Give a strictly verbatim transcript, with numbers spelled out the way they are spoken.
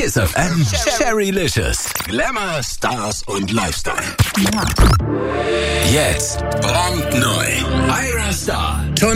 Kiss F M, Cherrylicious, Glamour, Stars und Lifestyle. Ja. Jetzt brandneu. Ira Star,